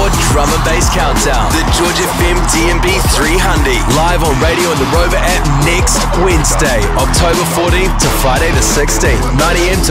Drum and Bass Countdown. The George FM DMB 300. Live on radio and the Rover app next Wednesday, October 14th to Friday the 16th, 9 a.m. to